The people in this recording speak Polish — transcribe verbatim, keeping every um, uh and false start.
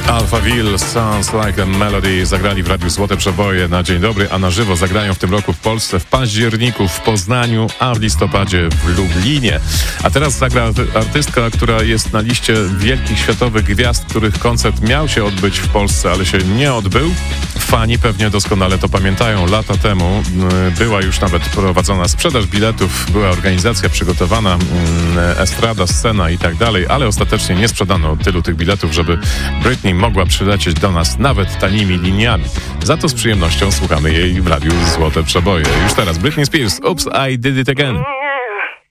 Alphaville, Sounds Like a Melody zagrali w Radiu Złote Przeboje na dzień dobry, a na żywo zagrają w tym roku w Polsce w październiku w Poznaniu, a w listopadzie w Lublinie. A teraz zagra artystka, która jest na liście wielkich światowych gwiazd, których koncert miał się odbyć w Polsce, ale się nie odbył. Fani pewnie doskonale to pamiętają. Lata temu była już nawet prowadzona sprzedaż biletów, była organizacja przygotowana, estrada, scena i tak dalej, ale ostatecznie nie sprzedano tylu tych biletów, żeby Britney mogła przylecieć do nas nawet tanimi liniami. Za to z przyjemnością słuchamy jej w Radiu Złote Przeboje. Już teraz Britney Spears, Oops, I Did It Again.